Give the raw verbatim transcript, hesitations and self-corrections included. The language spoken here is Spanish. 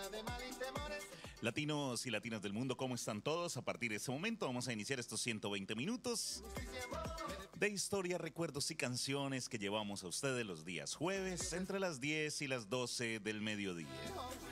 Latinos y latinas del mundo, ¿cómo están todos? A partir de este momento vamos a iniciar estos ciento veinte minutos de historia, recuerdos y canciones que llevamos a ustedes los días jueves entre las diez y las doce del mediodía.